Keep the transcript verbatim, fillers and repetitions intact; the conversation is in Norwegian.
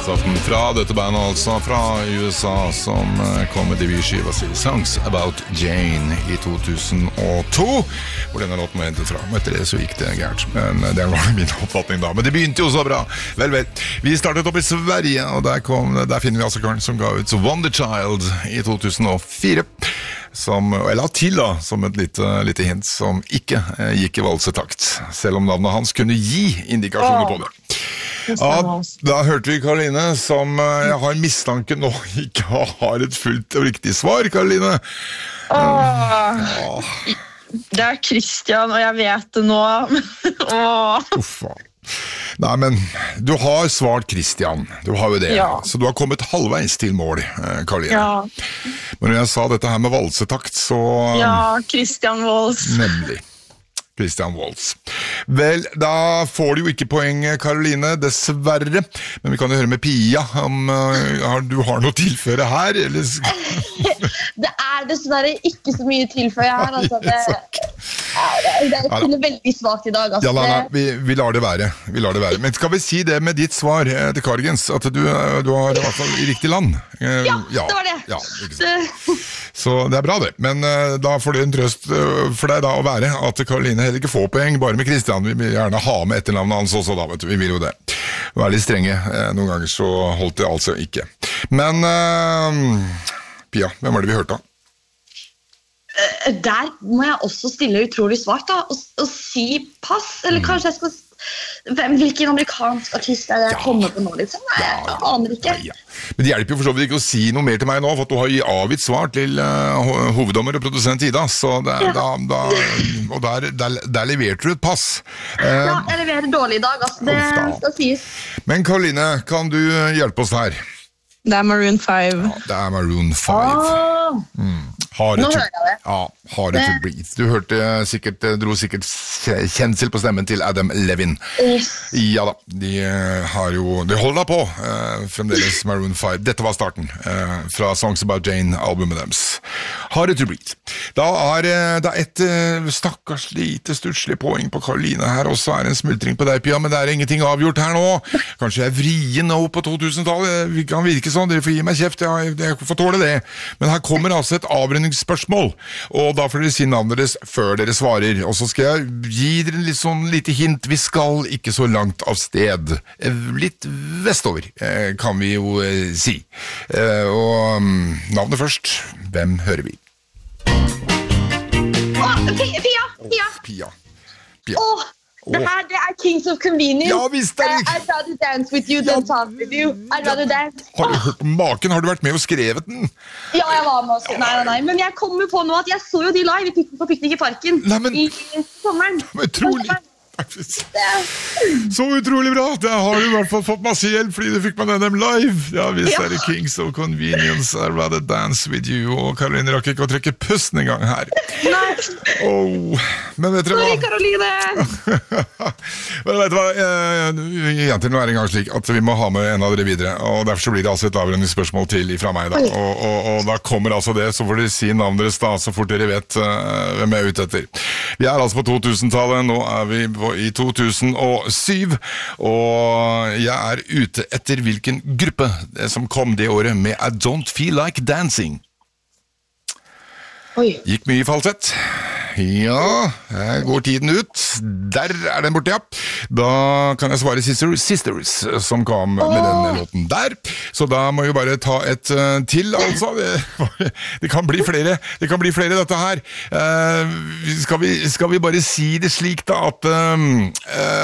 Aften fra dette bandet, altså fra U S A, som kom med debutskiva si Songs About Jane i to tusen og to, hvor denne låten var hentet fra. Og etter det så gikk det gærent, men det var min oppfatning da. Men det begynte jo så bra. Vel, vel. Vi startet opp i Sverige, og der, kom, der finner vi altså karen som ga ut Wonder Child i to tusen og fire. Som, eller til da, som et lite, lite hint som ikke eh, gikk i valsetakt, selv om navnet hans kunne gi indikasjoner på det. Ja, da hørte vi Karoline, som eh, jeg har mistanke nå ikke har et fullt og riktig svar, Karoline. Åh, Åh. Det er Christian, og jeg vet det nå. Åh. Uffa. Nei, men du har svart Christian, du har jo det, ja. Så du har kommet halvveis til mål, Karoline. Ja. Men når jeg sa dette her med valsetakt, så... Ja, Christian Waltz. Nemlig. Christian Waltz. Vel, da får du jo ikke poeng, Karoline, dessverre. Men vi kan jo høre med Pia om uh, du har noe tilføre her, eller... Det er dessverre ikke så mye tilføre her, altså. Det, ja, det er ja, veldig svagt i dag, altså. Ja, nei, nei, vi, vi lar det være. Vi lar det være. Men skal vi si det med ditt svar til Cargens, at du, du har i hvert fall i riktig land? Uh, ja, ja, det var det. Ja, ikke sant. Så det er bra det, men uh, da får det en trøst uh, for deg da å være at Karoline heller ikke får poeng, bare med Christian. Vi vil gjerne ha med etternavnet hans også da, vet du. Vi vil jo det. Være litt strenge. Uh, noen ganger så holdt det altså ikke. Men uh, Pia, hvem var det vi hørte da? Uh, der må jeg også stille utrolig svart da, og, og si pass, eller mm. kanskje jeg skal... Hvem, hvilken amerikansk artist er det jeg ja. kommer på nå, liksom? Nei, ja, jeg aner ikke. Ja, ja. Men det hjelper jo for så vidt ikke å si noe mer til meg nå, for at du har avgitt svar til uh, hoveddommer og produsent Ida, så det, ja. da, da, og der, der, der leverte du et pass. Uh, ja, jeg leverer dårlig i dag, altså. Det skal sies. Men Karoline, kan du hjelpe oss her? Det er Maroon five. Ja, det er Maroon five. Oh. Mm. Har Nå hører jeg det. Ja, Hard to Breathe. Du hørte sikkert, dro sikkert kjensel på stemmen til Adam Levin. Yes. Ja da, de har jo, de holder da på, uh, fremdeles Maroon five. Dette var starten uh, fra Songs About Jane, albumet deres. Hard to Breathe. Da er det et uh, stakkars lite stutslig poeng på Karoline her, og så er det en smultring på deg, Pia, men det er ingenting avgjort her nå. Kanskje jeg er vrien nå på to tusen-tallet, det kan virke sånn, dere får gi meg kjeft, jeg, jeg får tåle det. Men her kommer altså et avrundingsspørsmål, og da får dere si navnet deres før dere svarer, og så skal jeg gi dere en litt sånn lite hint. Vi skal ikke så langt av sted, litt vestover kan vi jo si. Og navnet først, hvem hører vi? Åh, Pia, Pia, Pia. Pia, Pia. Åh, det her, det er Kings of Convenience. Ja, visst er det. I'd rather dance with you than talk with you. I'd rather dance. Har du hørt maken? Har du vært med og skrevet den? Ja, jeg var med og skrevet. Nei, nei, nei. Men jeg kommer på nå at jeg så jo de live på Piknik i Parken. Nei, men... I sommeren. Men trolig... Så utrolig bra. Da har du i hvert fall fått masse hjelp fordi du fikk med dem live. Ja, visst er det Kings of Convenience, I'd rather dance with you. Og Karoline rakk ikke å trekke pusten en gang her. Nei. Oh, men vet dere hva? Sorry, Karoline. Men vet du hva? Jenter, nå er det en gang slik at vi må ha med en av dere videre, og derfor så blir det altså et avrundingsspørsmål til fra meg da. Og, og, og da kommer altså det, så får dere si navnet deres da, så fort dere vet uh, hvem jeg er ute etter. Vi er altså på to tusen-tallet, nå er vi på i to tusen og syv, og jeg er ute etter hvilken gruppe som kom det året med I Don't Feel Like Dancing. Oi. Gikk mye i falsett. Ja, her går tiden ut. Der er den borte, ja. Da kan jeg svare Sisters, Sisters som kom med oh. denne låten der. Så da må vi bare ta et uh, til, altså. Det, det kan bli flere, det kan bli flere dette her. Uh, skal, vi, skal vi bare si det slik da, at... Uh,